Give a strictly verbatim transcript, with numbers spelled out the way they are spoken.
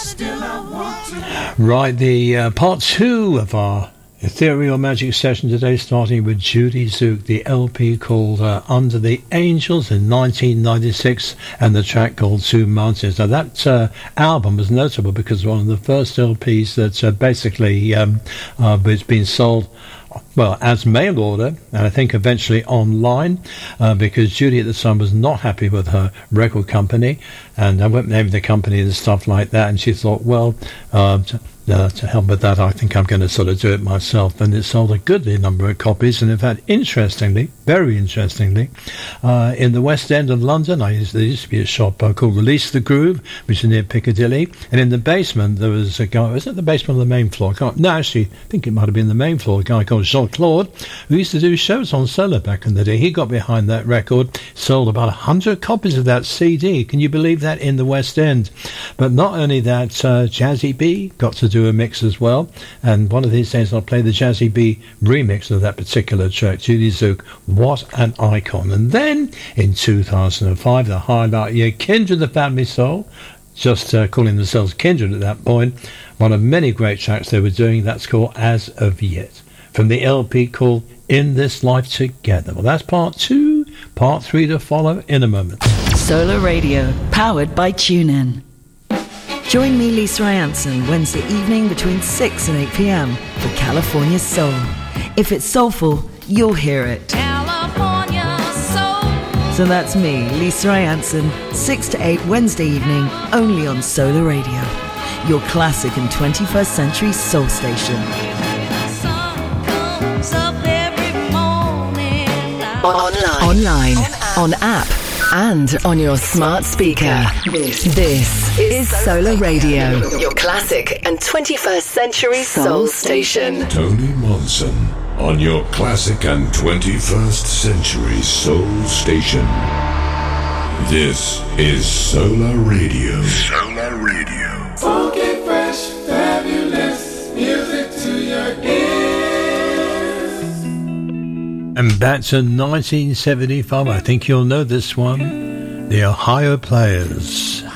Still I want to. Right, the uh, part two of our Ethereal Magic session today, starting with Judy Zook, the L P called uh, Under the Angels in nineteen ninety-six, and the track called Two Mountains. Now that uh, album was notable because one of the first L Ps that uh, basically um, uh, it's been sold, well, as mail order, and I think eventually online, uh, because Judy at the time was not happy with her record company, and I won't name the company and stuff like that, and she thought, well, uh, to, uh, to help with that, I think I'm going to sort of do it myself, and it sold a goodly number of copies, and in fact, interestingly, very interestingly, uh, in the West End of London, I used, there used to be a shop uh, called Release the Groove, which is near Piccadilly, and in the basement, there was a guy, was it the basement or the main floor? I can't, no, actually, I think it might have been the main floor, a guy called Jean-Claude, who used to do shows on Solar back in the day. He got behind that record, sold about one hundred copies of that C D. Can you believe that, in the West End? But not only that, uh, Jazzy B got to do a mix as well, and one of these days I'll play the Jazzy B remix of that particular track. Judy Zook, what an icon. And then, in two thousand five, the highlight year, Kindred the Family Soul, just uh, calling themselves Kindred at that point, one of many great tracks they were doing, that's called As of Yet, from the L P called In This Life Together. Well, that's part two, part three to follow in a moment. Solar Radio, powered by TuneIn. Join me, Lisa Ranson, Wednesday evening between six and eight p.m. for California Soul. If it's soulful, you'll hear it. California Soul. So that's me, Lisa Ranson, six to eight Wednesday evening, only on Solar Radio, your classic and twenty-first century soul station. Online, online, on app, and on your smart speaker. This, this is Solar Radio, your classic and twenty-first century soul station. Tony Monson on your classic and twenty-first century soul station. This is Solar Radio. Solar Radio. Funky, fresh, fabulous music to your ears. And back to nineteen seventy-five, I think you'll know this one. The Ohio Players,